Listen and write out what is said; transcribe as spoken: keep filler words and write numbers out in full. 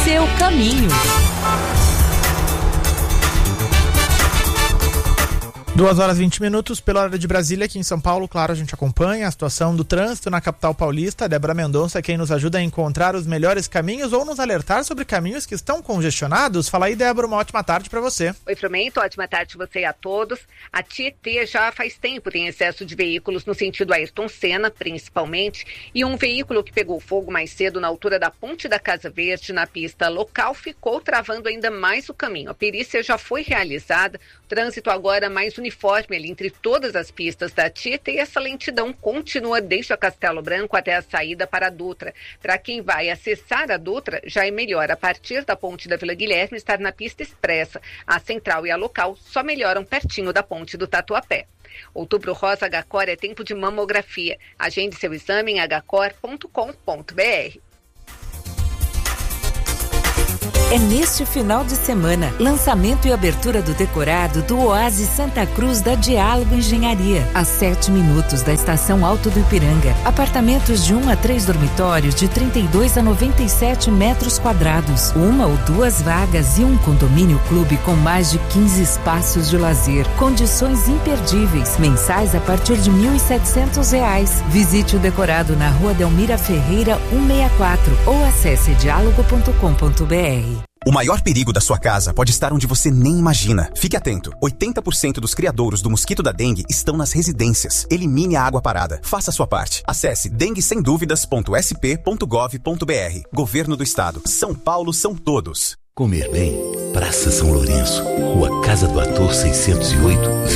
seu caminho. duas horas e vinte minutos, pela hora de Brasília, aqui em São Paulo. Claro, a gente acompanha a situação do trânsito na capital paulista. Débora Mendonça é quem nos ajuda a encontrar os melhores caminhos ou nos alertar sobre caminhos que estão congestionados. Fala aí, Débora, uma ótima tarde para você. Oi, Frumento, ótima tarde a você e a todos. A Tietê já faz tempo tem excesso de veículos no sentido Ayrton Senna, principalmente, e um veículo que pegou fogo mais cedo na altura da Ponte da Casa Verde, na pista local, ficou travando ainda mais o caminho. A perícia já foi realizada, o trânsito agora mais uniforme ali entre todas as pistas da Tietê, e essa lentidão continua desde a Castelo Branco até a saída para a Dutra. Para quem vai acessar a Dutra, já é melhor a partir da Ponte da Vila Guilherme estar na pista expressa. A central e a local só melhoram pertinho da Ponte do Tatuapé. Outubro Rosa Agacor é tempo de mamografia. Agende seu exame em agacor ponto com ponto br. É neste final de semana, lançamento e abertura do decorado do Oásis Santa Cruz da Diálogo Engenharia, a sete minutos da estação Alto do Ipiranga. Apartamentos de um a três dormitórios de trinta e dois a noventa e sete metros quadrados, uma ou duas vagas e um condomínio clube com mais de quinze espaços de lazer. Condições imperdíveis, mensais a partir de mil e setecentos reais. Visite o decorado na Rua Delmira Ferreira cento e sessenta e quatro ou acesse diálogo ponto com ponto br. O maior perigo da sua casa pode estar onde você nem imagina. Fique atento. oitenta por cento dos criadouros do mosquito da dengue estão nas residências. Elimine a água parada. Faça a sua parte. Acesse dengue sem dúvidas ponto s p ponto gov ponto br. Governo do Estado. São Paulo são todos. Comer bem. Praça São Lourenço. Rua Casa do Ator seiscentos e oito,